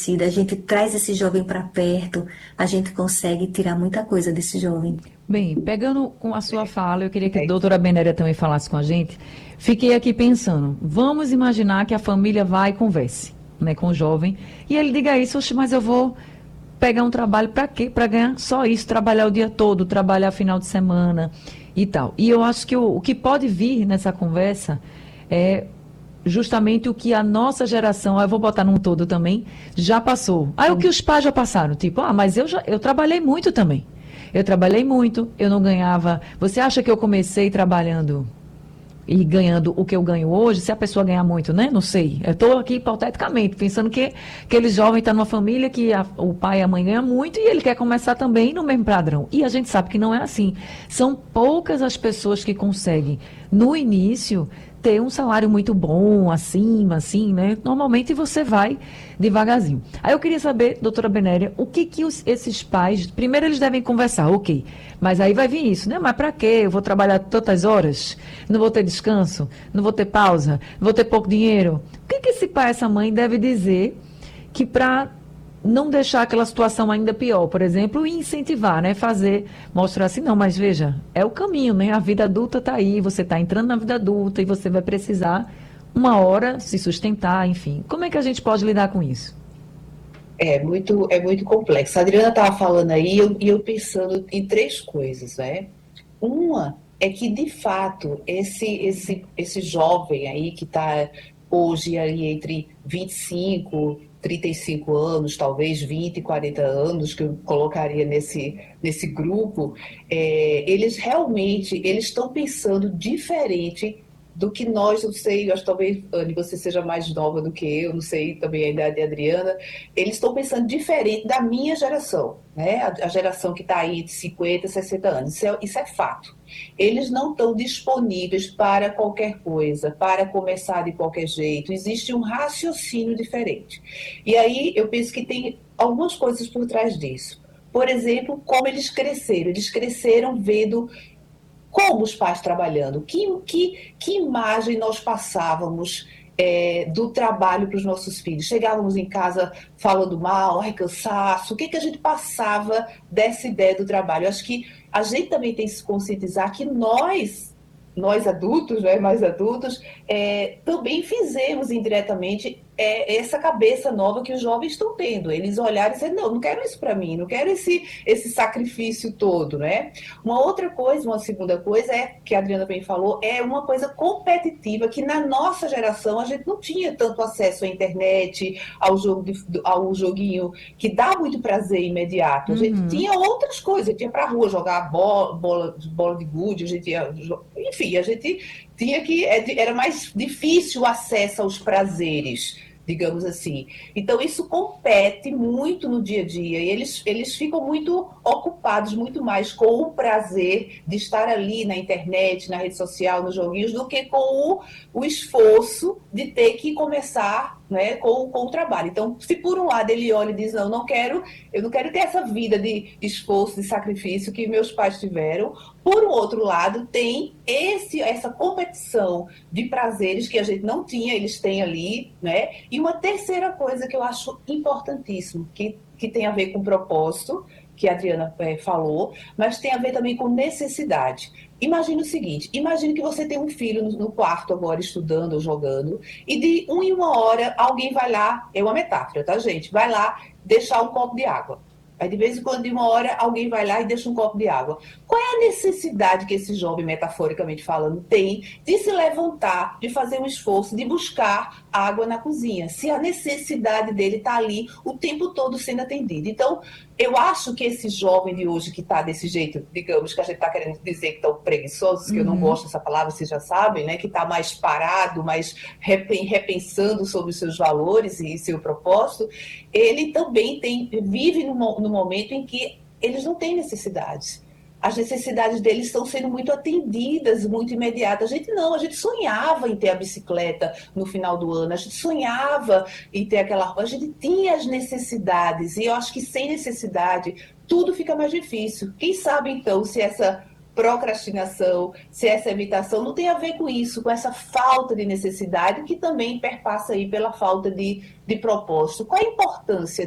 conhecida, a gente traz esse jovem para perto, a gente consegue tirar muita coisa desse jovem. Bem, pegando com a sua fala, eu queria que a doutora Benéria também falasse com a gente. Fiquei aqui pensando, vamos imaginar que a família vai e converse, né, com o jovem, e ele diga isso: "Oxe, mas eu vou pegar um trabalho para quê? Para ganhar só isso, trabalhar o dia todo, trabalhar final de semana e tal." E eu acho que o que pode vir nessa conversa é justamente o que a nossa geração, eu vou botar num todo também, já passou. Aí o que os pais já passaram, tipo, mas eu trabalhei muito também. Eu trabalhei muito, eu não ganhava. Você acha que eu comecei trabalhando e ganhando o que eu ganho hoje? Se a pessoa ganhar muito, né? Não sei. Eu estou aqui hipoteticamente, pensando que aquele jovem está numa família que o pai e a mãe ganham muito e ele quer começar também no mesmo padrão. E a gente sabe que não é assim. São poucas as pessoas que conseguem, no início, ter um salário muito bom, acima, assim, né? Normalmente você vai devagarzinho. Aí eu queria saber, doutora Benéria, o que que esses pais, primeiro eles devem conversar, ok, mas aí vai vir isso, né? Mas para quê? Eu vou trabalhar tantas horas? Não vou ter descanso? Não vou ter pausa? Vou ter pouco dinheiro? O que que esse pai, essa mãe deve dizer que para não deixar aquela situação ainda pior, por exemplo, e incentivar, né? Fazer, mostrar assim, não, mas veja, é o caminho, né? A vida adulta está aí, você está entrando na vida adulta e você vai precisar uma hora se sustentar, enfim. Como é que a gente pode lidar com isso? É muito complexo. A Adriana estava falando aí e eu pensando em três coisas, né? Uma é que, de fato, esse jovem aí que está hoje ali entre 25, 35 anos, talvez 20, 40 anos, que eu colocaria nesse grupo, eles realmente eles estão pensando diferente do que nós, não sei, eu acho que talvez, Anne, você seja mais nova do que eu, não sei também a idade da Adriana, eles estão pensando diferente da minha geração, né? A geração que está aí de 50, 60 anos, isso é fato. Eles não estão disponíveis para qualquer coisa, para começar de qualquer jeito, existe um raciocínio diferente. E aí eu penso que tem algumas coisas por trás disso. Por exemplo, como eles cresceram vendo como os pais trabalhando, que imagem nós passávamos do trabalho para os nossos filhos. Chegávamos em casa falando mal, ai, cansaço, o que, que a gente passava dessa ideia do trabalho? Eu acho que a gente também tem que se conscientizar que nós adultos, né, mais adultos, também fizemos indiretamente essa cabeça nova que os jovens estão tendo. Eles olharam e disseram, não, não quero isso para mim, não quero esse sacrifício todo, né? Uma outra coisa, uma segunda coisa que a Adriana bem falou, é uma coisa competitiva que na nossa geração a gente não tinha tanto acesso à internet, ao joguinho que dá muito prazer imediato. A gente Uhum. tinha outras coisas, a gente ia para a rua jogar bola de gude, a gente ia, enfim, a gente tinha que era mais difícil o acesso aos prazeres, digamos assim. Então, isso compete muito no dia a dia e eles ficam muito ocupados, muito mais com o prazer de estar ali na internet, na rede social, nos joguinhos, do que com o esforço de ter que começar, né, com o trabalho. Então, se por um lado ele olha e diz, não, eu não quero ter essa vida de esforço, de sacrifício que meus pais tiveram, por um outro lado, tem essa competição de prazeres que a gente não tinha, eles têm ali, né? E uma terceira coisa que eu acho importantíssimo, que tem a ver com propósito, que a Adriana falou, mas tem a ver também com necessidade. Imagine o seguinte, imagine que você tem um filho no quarto agora estudando ou jogando, e de uma em uma hora alguém vai lá, é uma metáfora, tá, gente? Vai lá deixar um copo de água. Aí, de vez em quando, de uma hora, alguém vai lá e deixa um copo de água. Qual é a necessidade que esse jovem, metaforicamente falando, tem de se levantar, de fazer um esforço, de buscar água na cozinha, se a necessidade dele está ali o tempo todo sendo atendida? Então, eu acho que esse jovem de hoje que está desse jeito, digamos, que a gente está querendo dizer que estão preguiçosos, que eu não Uhum. gosto dessa palavra, vocês já sabem, né? Que está mais parado, mais repensando sobre os seus valores e seu propósito, ele também vive no momento em que eles não têm necessidades. As necessidades deles estão sendo muito atendidas, muito imediatas. A gente não, a gente sonhava em ter a bicicleta no final do ano, a gente sonhava em ter aquela roupa, a gente tinha as necessidades, e eu acho que sem necessidade tudo fica mais difícil. Quem sabe, então, se procrastinação, se essa evitação, não tem a ver com isso, com essa falta de necessidade que também perpassa aí pela falta de propósito. Qual a importância